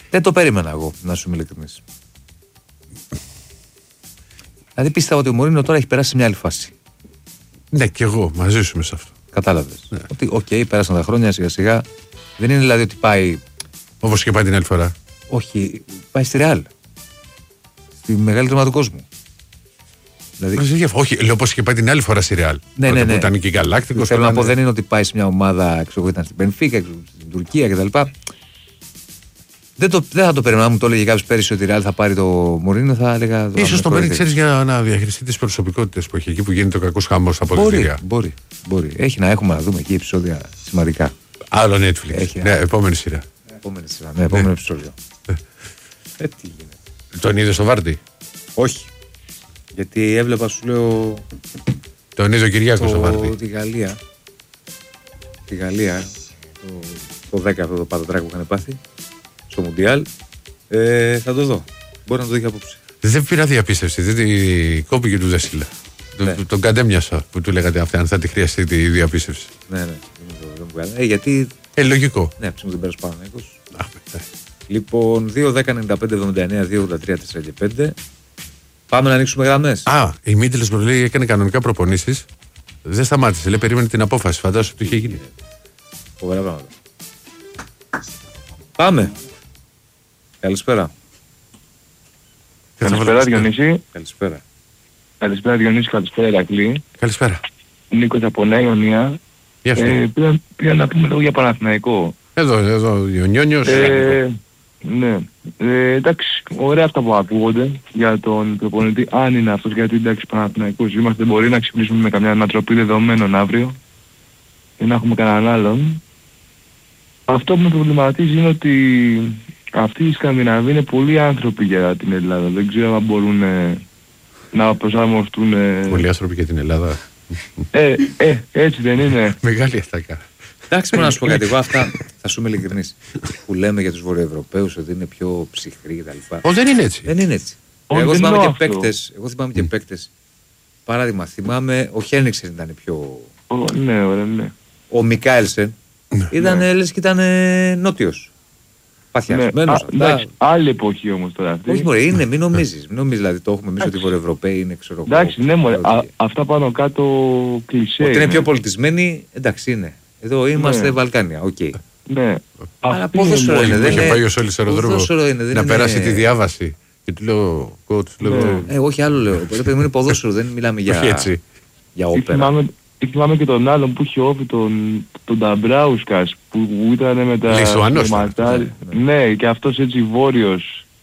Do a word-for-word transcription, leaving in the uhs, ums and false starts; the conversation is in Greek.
Δεν το περίμενα εγώ, να σου είμαι ειλικρινής. Δηλαδή πίστευα ότι ο Μωρίνιο τώρα έχει περάσει σε μια άλλη φάση. Ναι, και εγώ μαζί σου είμαι σε αυτό. Κατάλαβες. Ναι. Ότι, οκ, okay, πέρασαν τα χρόνια σιγά σιγά. Δεν είναι δηλαδή ότι πάει. Όπως είχε πάει την άλλη φορά. Όχι, πάει στη Ρεάλ. Στη μεγαλύτερη ομάδα του κόσμου. Δηλαδή... Όχι, λέω πως είχε πάει την άλλη φορά στη Ρεάλ. Ναι, ναι, ναι. Που ήταν και Γκαλάκτικος. Θέλω να πω, δεν είναι ότι πάει σε μια ομάδα, ξέρω, ήταν στην Μπενφίκα, στην Τουρκία κτλ. Δεν, το, δεν θα το περίμενα, μου το έλεγε κάποιος πέρυσι ότι η Ρεάλ θα πάρει το Μωρίνιο, θα έλεγα. Ίσως το παίρνει, ξέρεις, για να διαχειριστεί τις προσωπικότητες που έχει εκεί που γίνεται ο κακός χαμός στα αποδυτήρια. Μπορεί, μπορεί, μπορεί. Έχει να έχουμε να δούμε εκεί επεισόδια σημαντικά. Άλλο Netflix. Έχει, ναι, επόμενη σειρά. Επόμενη σειρά, ναι, επόμενο επεισόδιο. ε, τι γίνεται. Τον είδε στο Βάρτι? Όχι. Γιατί έβλεπα, σου λέω. Τον είδε ο Κυριάκος στο Βάρτι. Τη Γαλλία. Τη Γαλλία. Το, το δέκα αυτό το πατατράκ που είχαν πάθει. Στο Μουντιάλ. Ε, θα το δω. Μπορεί να το δει και απόψε. Δεν πήρα διαπίστευση. Δεν την κόπηκε του Δεσίλα. Ναι. Τον, τον κατέμοιασα που του λέγατε αυτή, αν θα τη χρειαστεί τη διαπίστευση. Ναι, ναι. Δεν μου κάνει. Ε, γιατί. Ε, λογικό. Ναι, ψήμα δεν πέρασε πάνω. Λοιπόν, δύο δέκα ενενήντα πέντε εβδομήντα εννέα δύο ογδόντα τρία τέσσερα και πέντε. Πάμε να ανοίξουμε γραμμές. Α, η Μίτλες μου λέει έκανε κανονικά προπονήσεις. Δεν σταμάτησε. Λέει, περίμενε την απόφαση. Φαντάζομαι ότι είχε γίνει. Φοβερά πράγματα. Πάμε. Καλησπέρα. Καλησπέρα, Διονύση. Καλησπέρα. Καλησπέρα, Διονύση. Καλησπέρα, Ηρακλή. Καλησπέρα. Νίκος από Νέα Ιωνία. Ε, πήγα, πήγα να πούμε λίγο για Παναθηναϊκό. Εδώ, εδώ, ο Νιόνιος. Ε, ναι. Ε, εντάξει, ωραία αυτά που ακούγονται για τον προπονητή. Αν είναι αυτός, γιατί εντάξει, Παναθηναϊκός είμαστε, μπορεί να ξυπνήσουμε με καμιά ανατροπή δεδομένων αύριο ή να έχουμε κανέναν άλλον. Αυτό που με προβληματίζει είναι ότι αυτοί οι Σκανδιναβοί είναι πολλοί άνθρωποι για την Ελλάδα. Δεν ξέρω αν μπορούν ε, να προσαρμοστούν. Ε... Πολλοί άνθρωποι για την Ελλάδα. Ε, ε, έτσι δεν είναι. Μεγάλη αστακά. Εντάξει, μόνο να σου πω κάτι. Εγώ αυτά θα σου είμαι ειλικρινής. Που λέμε για τους Βορειοευρωπαίους ότι είναι πιο ψυχροί κτλ. Ω, δεν είναι έτσι. Δεν είναι έτσι. Ο, εγώ, δεν θυμάμαι και αυτό. παίκτες, εγώ θυμάμαι και παίκτες. Παράδειγμα, θυμάμαι ο Χένιξεν ήταν πιο. Ο, ναι, ωραία, ναι. Ο Μικάελσεν ήταν, ναι. Λες και ήταν ε, νότιος. Παθιασμένος. Ναι. Α, εντάξει, άλλη εποχή όμως τώρα αυτή. Όχι μωρέ, είναι, μην νομίζεις. Μην νομίζεις, δηλαδή το έχουμε εμείς ότι οι Βορειοευρωπαίοι είναι, ξέρω εγώ. Εντάξει, ναι μωρέ, α, αυτά πάνω κάτω κλισέ. Ότι είναι πιο πολιτισμένοι, εντάξει είναι. Εδώ είμαστε ναι. Βαλκάνια, οκ. Okay. Ναι. Αλλά ποδόσφαιρο είναι, δεν είχε είναι. πάει ο Σόλης αεροδρόμο να περάσει τη διάβαση. Και του λέω, coach, λέω... Ε, όχι άλλο λέω. Πρέπει να είναι ποδόσφαιρο, δεν μιλάμε για... Όχι έτσι. Για όπερα. Θυμάμαι και τον άλλον που είχε όφη τον, τον Νταμπράουσκας που ήταν με τα... Λισουανός. Ναι, ναι, και αυτός έτσι βόρειος.